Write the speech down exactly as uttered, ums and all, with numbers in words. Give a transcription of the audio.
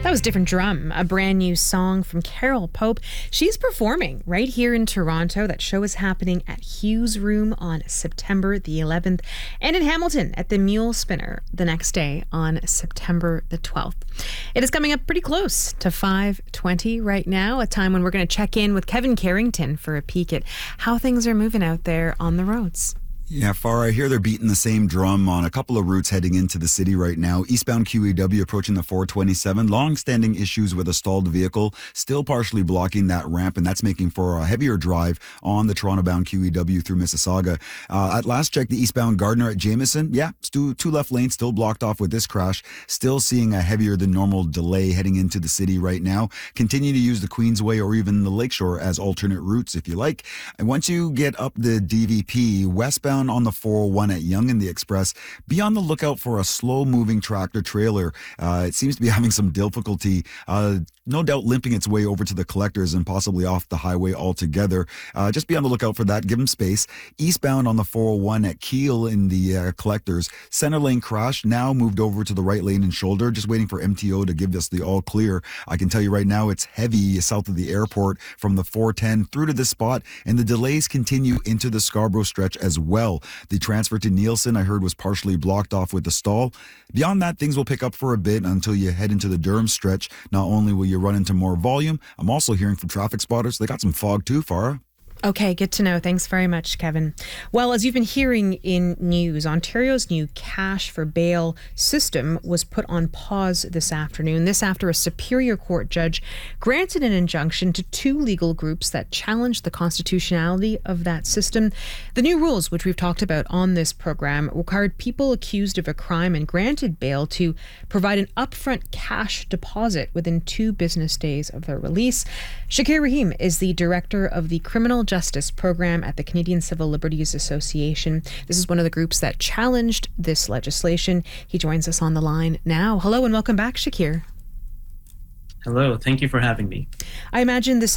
That was Different Drum, a brand new song from Carol Pope. She's performing right here in Toronto. That show is happening at Hughes Room on September the eleventh, and in Hamilton at the Mule Spinner the next day on September the twelfth. It is coming up pretty close to five twenty right now, a time when we're going to check in with Kevin Carrington for a peek at how things are moving out there on the roads. Yeah, Farah, I hear they're beating the same drum on a couple of routes heading into the city right now. Eastbound Q E W approaching the four twenty-seven. Long-standing issues with a stalled vehicle, still partially blocking that ramp, and that's making for a heavier drive on the Toronto-bound Q E W through Mississauga. Uh, at last check, the eastbound Gardner at Jameson, yeah, two, two left lanes still blocked off with this crash. Still seeing a heavier than normal delay heading into the city right now. Continue to use the Queensway or even the Lakeshore as alternate routes if you like. And once you get up the D V P, westbound on the four oh one at Yonge and the Express, be on the lookout for a slow-moving tractor trailer. Uh, it seems to be having some difficulty, uh, no doubt limping its way over to the collectors and possibly off the highway altogether. Uh, just be on the lookout for that. Give them space. Eastbound on the four oh one at Keele in the uh, collectors, center lane crash, now moved over to the right lane and shoulder, just waiting for M T O to give us the all clear. I can tell you right now it's heavy south of the airport from the four ten through to this spot, and the delays continue into the Scarborough stretch as well. The transfer to Nielsen, I heard, was partially blocked off with the stall. Beyond that, things will pick up for a bit until you head into the Durham stretch. Not only will you run into more volume, I'm also hearing from traffic spotters they got some fog too, Farah. Okay, good to know. Thanks very much, Kevin. Well, as you've been hearing in news, Ontario's new cash for bail system was put on pause this afternoon. This after a Superior Court judge granted an injunction to two legal groups that challenged the constitutionality of that system. The new rules, which we've talked about on this program, required people accused of a crime and granted bail to provide an upfront cash deposit within two business days of their release. Shakir Rahim is the director of the Criminal Justice Program at the Canadian Civil Liberties Association. This is one of the groups that challenged this legislation. He joins us on the line now. Hello and welcome back, Shakir. Hello, thank you for having me. I imagine this